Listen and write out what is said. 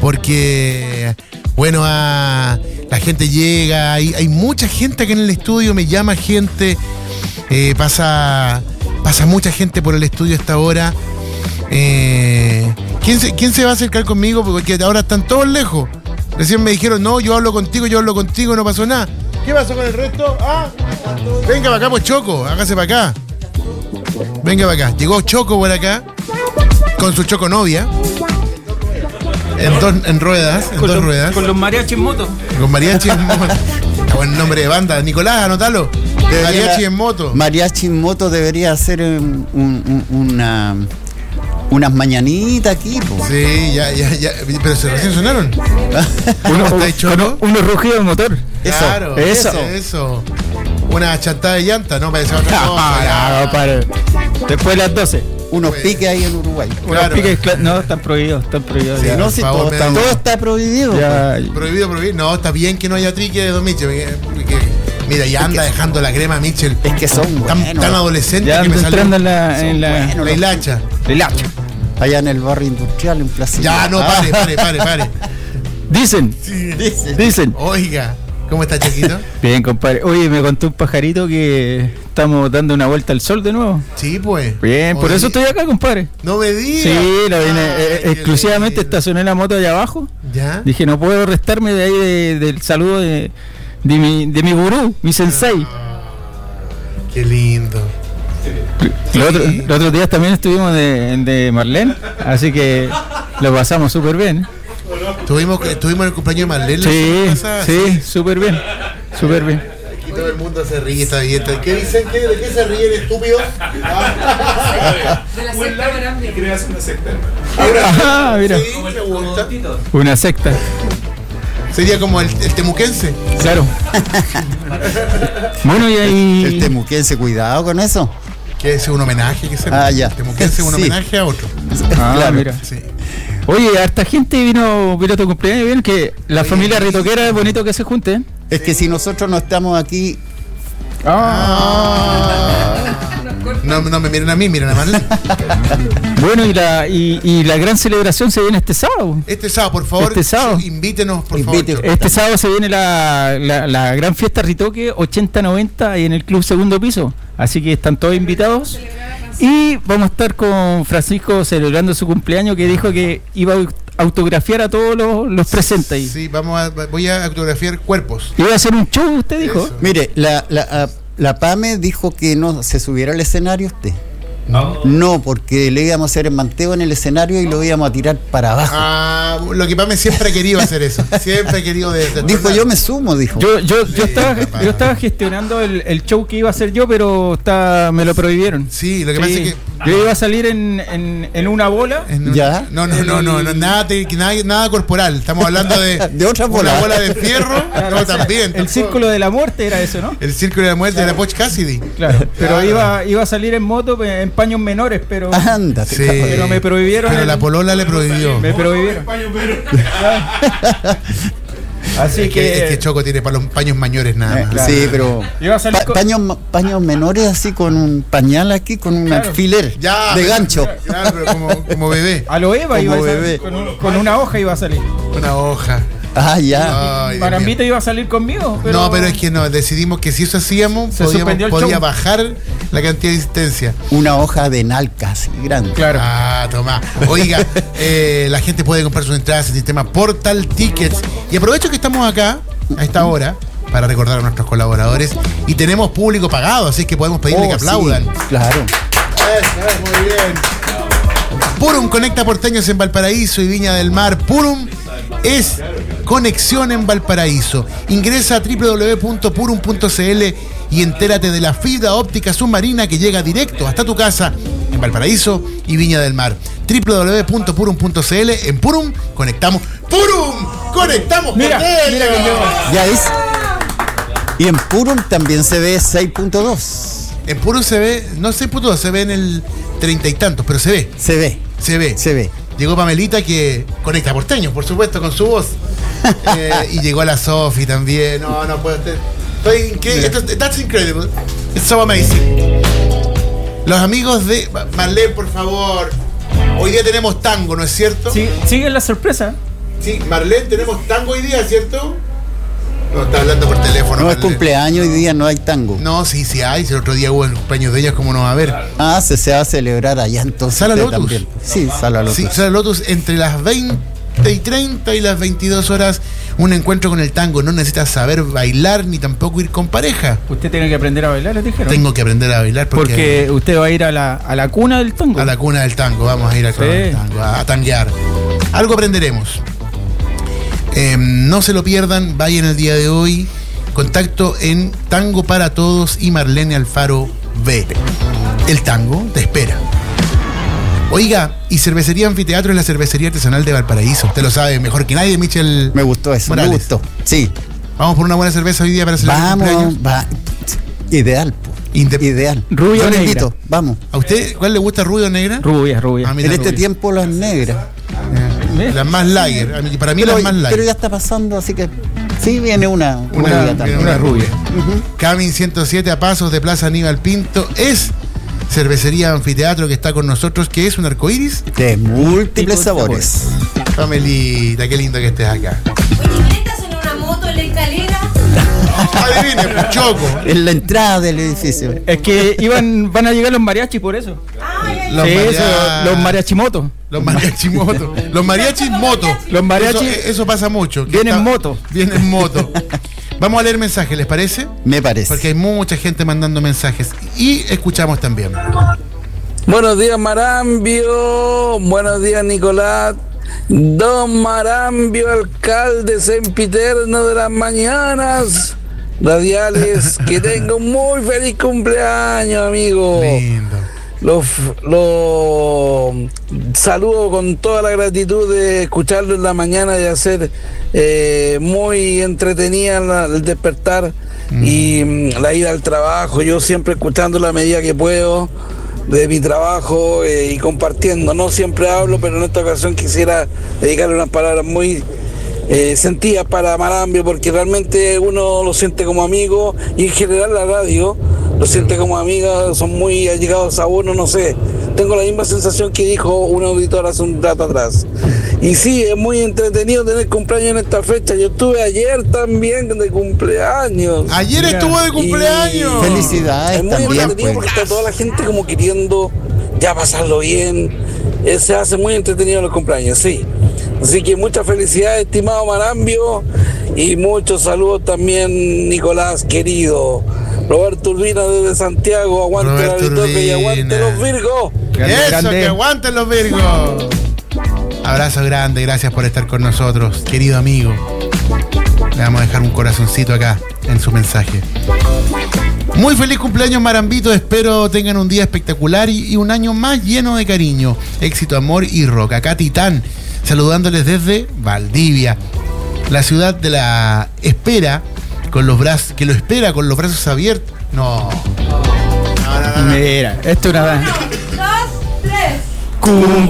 porque, bueno, la gente llega, hay mucha gente aquí en el estudio, me llama gente, pasa mucha gente por el estudio a esta hora. ¿Quién se va a acercar conmigo? Porque ahora están todos lejos. Recién me dijeron, no, yo hablo contigo, no pasó nada. ¿Qué pasó con el resto? Venga para acá, pues Choco, hágase para acá. Venga para acá. Llegó Choco por acá, con su Choco novia. En dos ruedas. Con los mariachis en moto. Con mariachi en moto. Está buen nombre de banda. Nicolás, anótalo. Mariachi en moto. Mariachi en moto debería hacer unas mañanitas aquí, po. Sí, ya. Pero se recién sonaron. ¿Cómo estáis, Choco? Unos rugidos de motor. Claro, eso. Una chantada de llanta, ¿no? Parece otra cosa. Para. Después de las 12. Unos piques ahí en Uruguay. Claro. Piques, no, están prohibidos. Sí, no, si todo está prohibido. Prohibido. No, está bien que no haya trique de Don Michel. Mira, ya anda dejando la crema, Michel. Es que son buenos. Tan adolescentes ya que me salió entrando en la hilacha. Allá en el barrio industrial, en Plaza. Ya, no, pare. Dicen. Oiga, ¿cómo está, Chiquito? Bien, compadre. Oye, me contó un pajarito que estamos dando una vuelta al sol de nuevo. Sí, pues. Bien, por eso estoy acá, compadre. No me digas. Sí, lo vine exclusivamente, estacioné la moto allá abajo. ¿Ya? Dije, no puedo restarme de ahí del saludo de mi gurú, mi sensei. Qué lindo. Los otros días también estuvimos de Marlene, así que lo pasamos súper bien. Tuvimos el cumpleaños de Marlene. Sí, súper bien. Aquí todo el mundo se ríe, está bien. ¿Qué dicen? ¿De qué se ríen, estúpidos? De la secta grande. Y creas una secta. Mira. Sí, me gusta. Una secta. Sería como el temuquense. Claro. Bueno, y ahí. El temuquense, cuidado con eso. Que es un homenaje, ya. El temuquense es un homenaje a otro. Claro. Mira. Sí. Oye, harta gente vino a tu cumpleaños, ¿vieron? Que la familia ritoquera es bonito que se junten. Es que si nosotros no estamos aquí. No me miren a mí, miren a Marlene. Bueno, y la gran celebración se viene este sábado. Este sábado, por favor, invítenos, por favor. Este sábado se viene la gran fiesta Ritoque 80-90 ahí en el Club Segundo Piso. Así que están todos invitados. Y vamos a estar con Francisco celebrando su cumpleaños, que dijo que iba a autografiar a todos los presentes ahí. Sí, voy a autografiar cuerpos. Iba a hacer un show, usted dijo. Eso. Mire, la PAME dijo que no se subiera al escenario usted. No, porque le íbamos a hacer el manteo en el escenario y lo íbamos a tirar para abajo. Lo que PAME siempre ha querido hacer eso. Siempre ha querido dijo, yo me sumo, dijo. Yo estaba gestionando el show que iba a hacer yo, pero me lo prohibieron. Sí, lo que pasa es que yo iba a salir en una bola. ¿Ya? No, nada corporal. Estamos hablando de otra bola. Una bola de fierro. No, también. El círculo de la muerte era eso, ¿no? El círculo de la muerte de la Poch Cassidy. Claro. Pero iba a salir en moto en paños menores, pero. Ándate. Sí. Pero me prohibieron. Pero la polola le prohibió. Me prohibieron. Así es que Choco tiene para los paños mayores nada más. Claro. Sí, pero iba a salir paños menores así con un pañal aquí, con un alfiler de gancho. Claro, pero como bebé. A lo Eva iba a salir, con una hoja iba a salir. Una hoja. Ya. Ay, Marambito iba a salir conmigo. Pero es que no, decidimos que si eso hacíamos, podía bajar la cantidad de asistencia. Una hoja de nalca así grande. Claro. Tomá. Oiga, la gente puede comprar sus entradas en el sistema Portal Tickets. Y aprovecho que estamos acá a esta hora para recordar a nuestros colaboradores. Y tenemos público pagado, así que podemos pedirle que aplaudan. Sí, claro. Muy bien. Purum conecta porteños en Valparaíso y Viña del Mar. Purum es conexión en Valparaíso. Ingresa a www.purum.cl y entérate de la fibra óptica submarina que llega directo hasta tu casa en Valparaíso y Viña del Mar. www.purum.cl. En Purum conectamos. ¡Purum! ¡Conectamos! Mira ya es. Y en Purum también se ve 6.2. En Purum se ve, no 6.2, se ve en el 30 y tantos, pero se ve. Se ve. Llegó Pamelita, que conecta porteños, por supuesto, con su voz. Y llegó la Sofi también. No puedo estar. Estoy increíble. That's incredible. It's so amazing. Los amigos de Marlene, por favor. Hoy día tenemos tango, ¿no es cierto? Sí, sigue la sorpresa. Sí, Marlene, tenemos tango hoy día, ¿cierto? No, está hablando por teléfono. No, es Marlene. cumpleaños, hoy día no hay tango. No, sí hay. Si el otro día hubo el cumpleaños de ellas, ¿cómo no va a haber? Ah, se va a celebrar allá entonces. Sala Lotus. También. Sí, Sala Lotus. Sí, Sala Lotus entre las 20:30 y las 22 horas. Un encuentro con el tango. No necesitas saber bailar ni tampoco ir con pareja. Usted tiene que aprender a bailar, les dijeron. Tengo que aprender a bailar porque usted va a ir a la cuna del tango. A la cuna del tango, vamos a ir a la cuna del tango, a tanguear. Algo aprenderemos. No se lo pierdan, vayan el día de hoy. Contacto en Tango para Todos y Marlene Alfaro B. El tango te espera. Oiga, y Cervecería Anfiteatro es la cervecería artesanal de Valparaíso. Usted lo sabe mejor que nadie, Michel. Me gustó eso, Morales. me gustó. Sí. Vamos por una buena cerveza hoy día para celebrar el cumpleaños. Ideal, ideal. Rubia o negra. Invito, vamos. ¿A usted cuál le gusta, rubia o negra? Rubia. A mí En la este rubia. tiempo las negras. Las más lager. Para mí Pero, las más lager. pero ya está pasando, así que sí viene una Una rubia. Camin 107 a pasos de Plaza Aníbal Pinto es Cervecería Anfiteatro, que está con nosotros, que es un arcoíris de múltiples sabores. Pamelita, qué lindo que estés acá. Oye, ¿qué estás en una moto en la escalera? Adivine, pues, Choco. En la entrada del edificio. Es que van a llegar los mariachis por eso. Los mariachimotos. Los mariachimotos. Los mariachis motos. Los mariachis. Eso pasa mucho. Vienen en moto. Vienen en moto. Vamos a leer mensajes, ¿les parece? Me parece. Porque hay mucha gente mandando mensajes. Y escuchamos también. Buenos días, Marambio. Buenos días, Nicolás. Don Marambio, alcalde sempiterno de las mañanas radiales. Que tenga un muy feliz cumpleaños, amigo. Lindo. Los saludo con toda la gratitud de escucharlo en la mañana y hacer muy entretenida el despertar y la ida al trabajo. Yo siempre escuchando la medida que puedo de mi trabajo y compartiendo. No siempre hablo, pero en esta ocasión quisiera dedicarle unas palabras muy sentidas para Marambio, porque realmente uno lo siente como amigo y en general la radio lo siente como amiga, son muy allegados a uno, no sé. Tengo la misma sensación que dijo un auditor hace un rato atrás. Y sí, es muy entretenido tener cumpleaños en esta fecha. Yo estuve ayer también de cumpleaños. Ayer estuvo de cumpleaños. Felicidades es muy también, entretenido pues. porque está toda la gente como queriendo ya pasarlo bien. Se hace muy entretenido los cumpleaños, sí. Así que muchas felicidades, estimado Marambio, y muchos saludos también, Nicolás, querido. Roberto Urbina desde Santiago, aguante la Vitoca y aguante los Virgos. Eso, que aguanten los Virgos. Abrazo grande, gracias por estar con nosotros, querido amigo. Le vamos a dejar un corazoncito acá en su mensaje. Muy feliz cumpleaños, Marambito. Espero tengan un día espectacular y un año más lleno de cariño, éxito, amor y rock. Acá Titán, saludándoles desde Valdivia, la ciudad de la espera, con los brazos, que lo espera con los brazos abiertos. No. Mira, esto es una. 1, 2, 3.